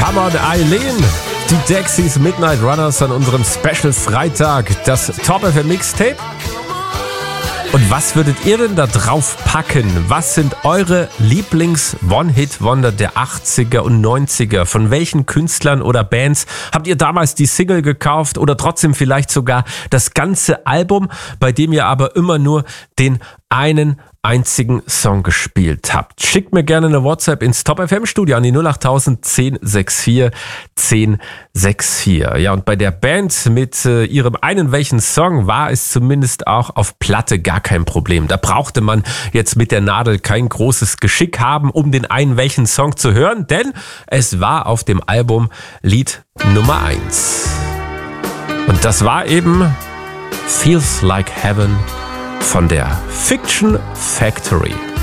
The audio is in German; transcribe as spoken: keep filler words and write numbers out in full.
Come on, Eileen. Die Dexys Midnight Runners an unserem Special Freitag. Das Top F M Mixtape. Und was würdet ihr denn da drauf packen? Was sind eure Lieblings-One-Hit-Wonder der achtziger und neunziger? Von welchen Künstlern oder Bands habt ihr damals die Single gekauft oder trotzdem vielleicht sogar das ganze Album, bei dem ihr aber immer nur den einen einzigen Song gespielt habt? Schickt mir gerne eine WhatsApp ins Top F M Studio an die null acht null null eins sechs vier eins sechs vier. Ja, und bei der Band mit äh, ihrem einen welchen Song war es zumindest auch auf Platte gar kein Problem. Da brauchte man jetzt mit der Nadel kein großes Geschick haben, um den einen welchen Song zu hören, denn es war auf dem Album Lied Nummer eins. Und das war eben Feels Like Heaven von der Fiction Factory.